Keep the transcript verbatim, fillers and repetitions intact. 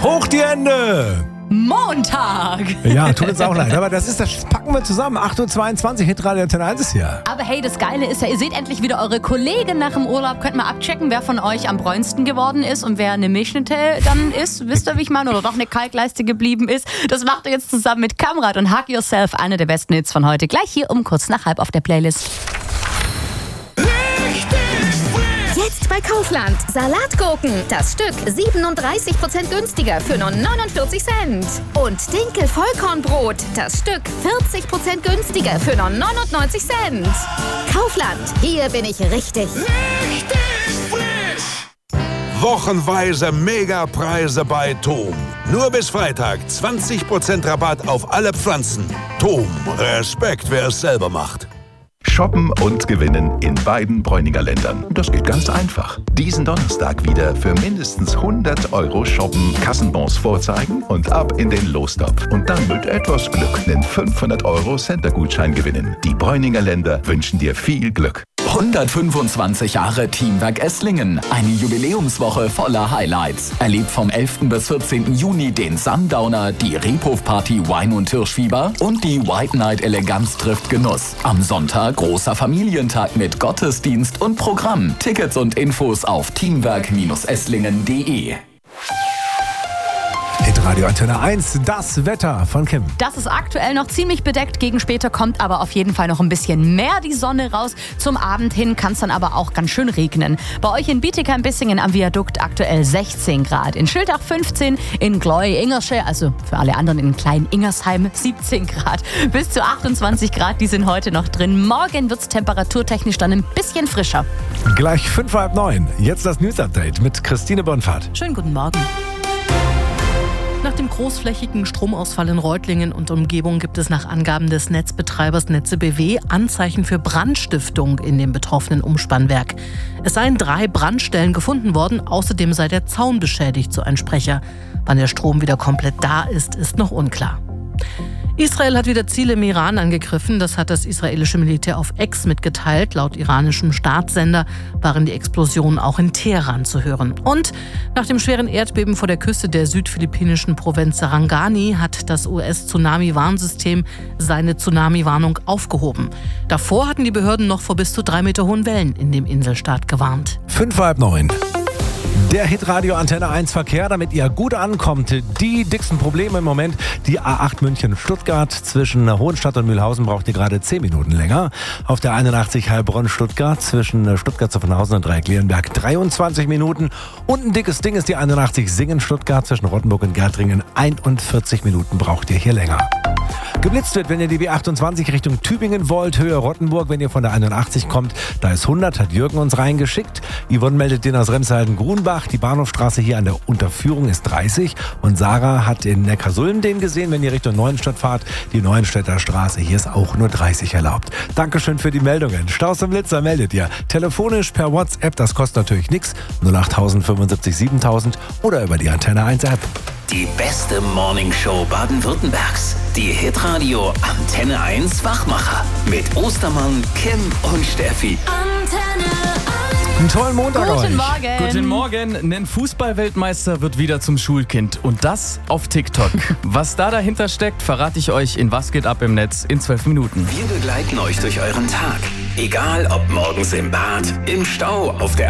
Hoch die Hände! Montag! Ja, tut uns auch leid, aber das ist, das packen wir zusammen. acht Uhr zweiundzwanzig, Hitradio Antenne eins ist hier. Aber hey, das Geile ist ja, ihr seht endlich wieder eure Kollegen nach dem Urlaub. Könnt mal abchecken, wer von euch am bräunsten geworden ist und wer eine Milchschnitte dann ist. Wisst ihr, wie ich meine? Oder doch eine Kalkleiste geblieben ist. Das macht ihr jetzt zusammen mit Kamrat und Hug Yourself, einer der besten Hits von heute. Gleich hier um kurz nach halb auf der Playlist. Jetzt bei Kaufland. Salatgurken. Das Stück siebenunddreißig Prozent günstiger für nur neunundvierzig Cent. Und Dinkel Vollkornbrot. Das Stück vierzig Prozent günstiger für nur neunundneunzig Cent. Kaufland. Hier bin ich richtig. Richtig frisch. Wochenweise Megapreise bei Tom. Nur bis Freitag zwanzig Prozent Rabatt auf alle Pflanzen. Tom. Respekt, wer es selber macht. Shoppen und gewinnen in beiden Bräuninger Ländern. Das geht ganz einfach. Diesen Donnerstag wieder für mindestens hundert Euro shoppen, Kassenbons vorzeigen und ab in den Lostopf. Und dann mit etwas Glück einen fünfhundert Euro Center-Gutschein gewinnen. Die Bräuninger Länder wünschen dir viel Glück. hundertfünfundzwanzig Jahre Teamwerk Esslingen. Eine Jubiläumswoche voller Highlights. Erlebt vom elften bis vierzehnten Juni den Sundowner, die Rebhof-Party Wein und Hirschfieber und die White Night Eleganz trifft Genuss. Am Sonntag großer Familientag mit Gottesdienst und Programm. Tickets und Infos auf teamwerk esslingen punkt de. Hitradio Antenne eins, das Wetter von Kim. Das ist aktuell noch ziemlich bedeckt. Gegen später kommt aber auf jeden Fall noch ein bisschen mehr die Sonne raus. Zum Abend hin kann es dann aber auch ganz schön regnen. Bei euch in Bietigheim-Bissingen am Viadukt aktuell sechzehn Grad. In Schildach fünfzehn, in Gleu-Ingersche, also für alle anderen in Klein-Ingersheim siebzehn Grad. Bis zu achtundzwanzig Grad, die sind heute noch drin. Morgen wird es temperaturtechnisch dann ein bisschen frischer. Gleich fünf halb neun. Jetzt das News-Update mit Christine Bonfahrt. Schönen guten Morgen. Nach dem großflächigen Stromausfall in Reutlingen und Umgebung gibt es nach Angaben des Netzbetreibers Netze B W Anzeichen für Brandstiftung in dem betroffenen Umspannwerk. Es seien drei Brandstellen gefunden worden, außerdem sei der Zaun beschädigt, so ein Sprecher. Wann der Strom wieder komplett da ist, ist noch unklar. Israel hat wieder Ziele im Iran angegriffen. Das hat das israelische Militär auf X mitgeteilt. Laut iranischem Staatssender waren die Explosionen auch in Teheran zu hören. Und nach dem schweren Erdbeben vor der Küste der südphilippinischen Provinz Sarangani hat das U S-Tsunami-Warnsystem seine Tsunami-Warnung aufgehoben. Davor hatten die Behörden noch vor bis zu drei Meter hohen Wellen in dem Inselstaat gewarnt. Fünf halb neun. Der Hitradio Antenne eins Verkehr, damit ihr gut ankommt. Die dicksten Probleme im Moment, die A acht München-Stuttgart zwischen Hohenstadt und Mühlhausen braucht ihr gerade zehn Minuten länger. Auf der einundachtzig Heilbronn-Stuttgart zwischen Stuttgart-Zuffenhausen und Dreieck-Leonberg dreiundzwanzig Minuten. Und ein dickes Ding ist die einundachtzig Singen-Stuttgart zwischen Rottenburg und Gärtringen. einundvierzig Minuten braucht ihr hier länger. Geblitzt wird, wenn ihr die B achtundzwanzig Richtung Tübingen wollt, Höhe Rottenburg, wenn ihr von der einundachtzig kommt. Da ist hundert, hat Jürgen uns reingeschickt. Yvonne meldet den aus Remshalden-Grunbach. Die Bahnhofstraße hier an der Unterführung ist dreißig. Und Sarah hat in Neckarsulm den gesehen, wenn ihr Richtung Neuenstadt fahrt. Die Neuenstädter Straße, hier ist auch nur dreißig erlaubt. Dankeschön für die Meldungen. Staus im Blitzer meldet ihr. Telefonisch per WhatsApp, das kostet natürlich nichts. null acht fünfundsiebzig siebentausend oder über die Antenne eins App. Die beste Morningshow Baden-Württembergs. Die Hitradio Antenne eins Wachmacher. Mit Ostermann, Kim und Steffi. Antenne Einen tollen Montag Guten euch. Morgen. Guten Morgen. Ein Fußballweltmeister wird wieder zum Schulkind. Und das auf TikTok. Was da dahinter steckt, verrate ich euch in Was geht ab im Netz in zwölf Minuten. Wir begleiten euch durch euren Tag. Egal ob morgens im Bad, im Stau, auf der